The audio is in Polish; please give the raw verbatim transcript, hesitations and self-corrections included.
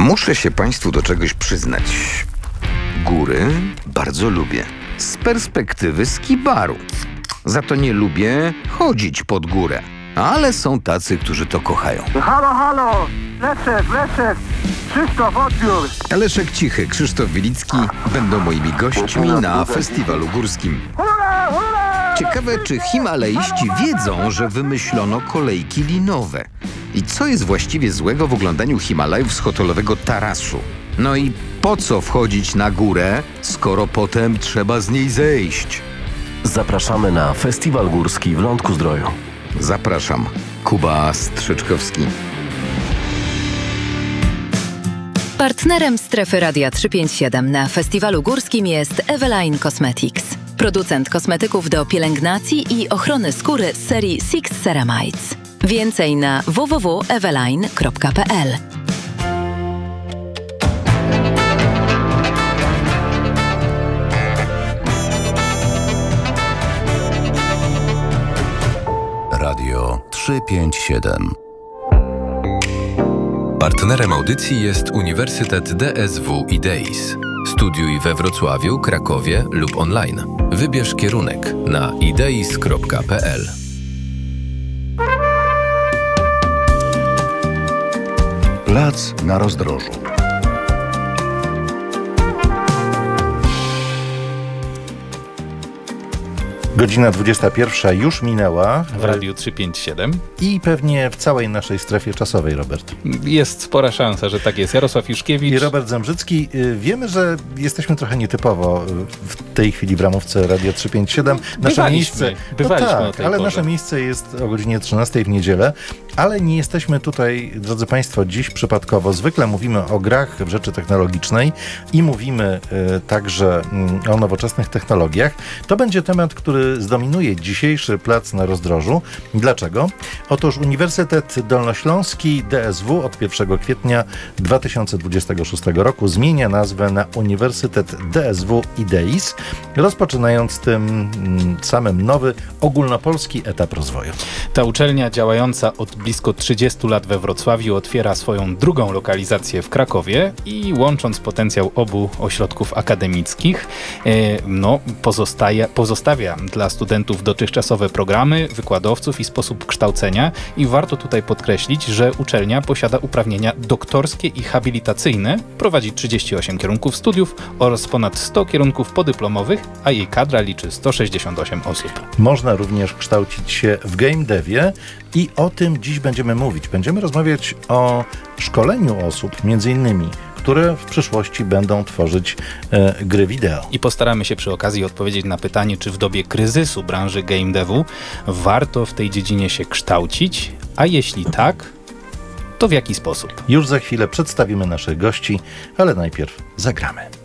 Muszę się Państwu do czegoś przyznać. Góry bardzo lubię. Z perspektywy skibaru. Za to nie lubię chodzić pod górę. Ale są tacy, którzy to kochają. Halo, halo! Leszek, Leszek! Krzysztof, odbiór! Leszek Cichy, Krzysztof Wilicki będą moimi gośćmi na festiwalu górskim. Hurra, hurra! Ciekawe, czy himalaiści wiedzą, że wymyślono kolejki linowe. I co jest właściwie złego w oglądaniu Himalajów z hotelowego tarasu? No i po co wchodzić na górę, skoro potem trzeba z niej zejść? Zapraszamy na Festiwal Górski w Lądku-Zdroju. Zapraszam. Kuba Strzyczkowski. Partnerem Strefy Radia trzysta pięćdziesiąt siedem na Festiwalu Górskim jest Eveline Cosmetics. Producent kosmetyków do pielęgnacji i ochrony skóry z serii Six Ceramides. Więcej na w w w kropka eveline kropka p l. Radio trzysta pięćdziesiąt siedem. Partnerem audycji jest Uniwersytet D S W IDEIS. Studiuj we Wrocławiu, Krakowie lub online. Wybierz kierunek na ideis kropka p l. Plac na Rozdrożu. Godzina dwudziesta pierwsza już minęła. W Radiu trzysta pięćdziesiąt siedem. I pewnie w całej naszej strefie czasowej, Robert. Jest spora szansa, że tak jest. Jarosław Juszkiewicz i Robert Zembrzycki. Wiemy, że jesteśmy trochę nietypowo w tej chwili w ramówce Radio trzysta pięćdziesiąt siedem. Nasze Bywaliśmy, miejsce, bywaliśmy no tak, o tej ale porze. nasze miejsce jest o godzinie trzynastej w niedzielę. Ale nie jesteśmy tutaj, drodzy Państwo, dziś przypadkowo. Zwykle mówimy o grach w rzeczy technologicznej i mówimy y, także y, o nowoczesnych technologiach. To będzie temat, który zdominuje dzisiejszy Plac na Rozdrożu. Dlaczego? Otóż Uniwersytet Dolnośląski D S W od pierwszego kwietnia dwa tysiące dwudziestego szóstego roku zmienia nazwę na Uniwersytet D S W IDEIS, rozpoczynając tym mm, samym nowy ogólnopolski etap rozwoju. Ta uczelnia działająca od blisko trzydziestu lat we Wrocławiu otwiera swoją drugą lokalizację w Krakowie i łącząc potencjał obu ośrodków akademickich, e, no, pozostaje, pozostawia dla studentów dotychczasowe programy, wykładowców i sposób kształcenia i warto tutaj podkreślić, że uczelnia posiada uprawnienia doktorskie i habilitacyjne, prowadzi trzydzieści osiem kierunków studiów oraz ponad sto kierunków podyplomowych, a jej kadra liczy sto sześćdziesiąt osiem osób. Można również kształcić się w game devie i o tym dziś będziemy mówić. Będziemy rozmawiać o szkoleniu osób, między innymi, które w przyszłości będą tworzyć e, gry wideo. I postaramy się przy okazji odpowiedzieć na pytanie, czy w dobie kryzysu branży game devu warto w tej dziedzinie się kształcić, a jeśli tak, to w jaki sposób? Już za chwilę przedstawimy naszych gości, ale najpierw zagramy.